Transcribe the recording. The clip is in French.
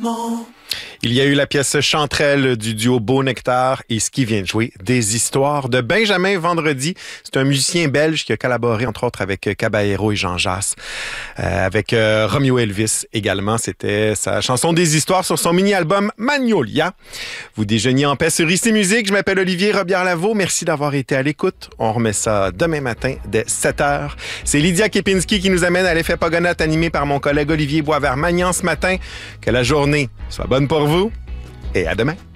Il y a eu la pièce Chanterelle du duo Beau Nectar et ce qui vient de jouer, Des histoires de Benjamin Vendredi. C'est un musicien belge qui a collaboré entre autres avec Caballero et Jean Jass. Avec Romeo Elvis également. C'était sa chanson Des histoires sur son mini-album Magnolia. Vous déjeuniez en paix sur Ici Musique. Je m'appelle Olivier Robillard-Lavaux. Merci d'avoir été à l'écoute. On remet ça demain matin dès 7h. C'est Lydia Kepinski qui nous amène à l'effet Pogonaute animé par mon collègue Olivier Boisvert-Magnan ce matin. Que la journée soit bonne pour vous et à demain.